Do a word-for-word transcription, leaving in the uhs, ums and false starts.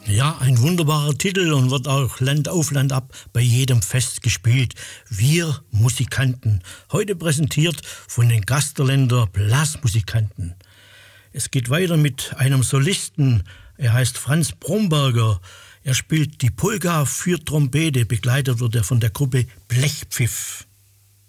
Ja, ein wunderbarer Titel und wird auch Land auf Land ab bei jedem Fest gespielt. Wir Musikanten, heute präsentiert von den Gasterländer Blasmusikanten. Es geht weiter mit einem Solisten, er heißt Franz Bromberger. Er spielt die Polka für Trompete, begleitet wird er von der Gruppe Blechpfiff.